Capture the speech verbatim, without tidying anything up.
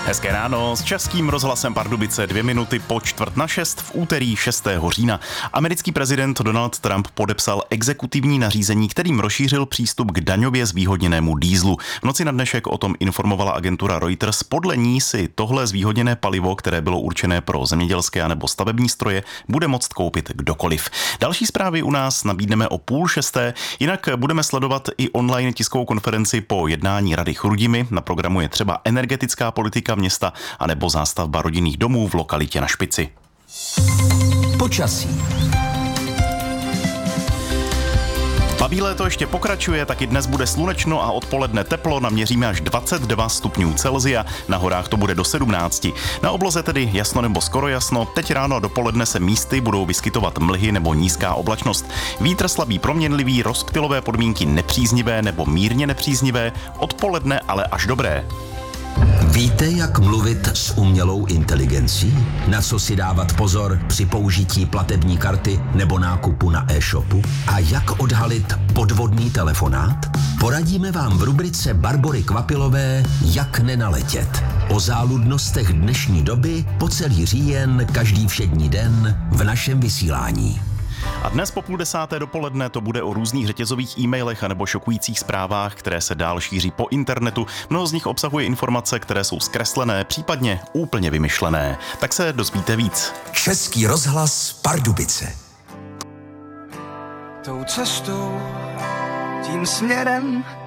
Hezké ráno s Českým rozhlasem Pardubice, dvě minuty po čtvrt na šest v úterý šestého října. Americký prezident Donald Trump podepsal exekutivní nařízení, kterým rozšířil přístup k daňově zvýhodněnému dýzlu. V noci na dnešek o tom informovala agentura Reuters. Podle ní si tohle zvýhodněné palivo, které bylo určené pro zemědělské anebo stavební stroje, bude moct koupit kdokoliv. Další zprávy u nás nabídneme o půl šesté, jinak budeme sledovat i online tiskovou konferenci po jednání Rady Chrudimi. Na programu je třeba energetická politika města anebo zástavba rodinných domů v lokalitě Na Špici. Počasí. Babí léto ještě pokračuje, taky dnes bude slunečno a odpoledne teplo, naměříme až dvacet dva stupňů Celsia, na horách to bude do sedmnáct. Na obloze tedy jasno nebo skoro jasno, teď ráno a dopoledne se místy budou vyskytovat mlhy nebo nízká oblačnost. Vítr slabý proměnlivý, rozptylové podmínky nepříznivé nebo mírně nepříznivé, odpoledne ale až dobré. Víte, jak mluvit s umělou inteligencí? Na co si dávat pozor při použití platební karty nebo nákupu na e-shopu? A jak odhalit podvodný telefonát? Poradíme vám v rubrice Barbory Kvapilové Jak nenaletět. O záludnostech dnešní doby po celý říjen, každý všední den v našem vysílání. A dnes po půl desáté dopoledne to bude o různých řetězových e-mailech anebo šokujících zprávách, které se dál šíří po internetu. Mnoho z nich obsahuje informace, které jsou zkreslené, případně úplně vymyšlené. Tak se dozvíte víc. Český rozhlas Pardubice. Tou cestou, tím směrem,